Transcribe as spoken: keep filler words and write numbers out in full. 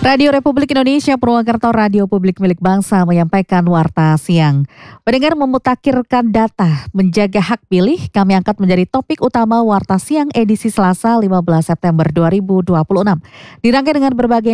Radio Republik Indonesia Purwakarta, radio publik milik bangsa menyampaikan warta siang. Pendengar memutakhirkan data menjaga hak pilih, kami angkat menjadi topik utama warta siang edisi Selasa lima belas September dua ribu dua puluh enam. Dirangkai dengan berbagai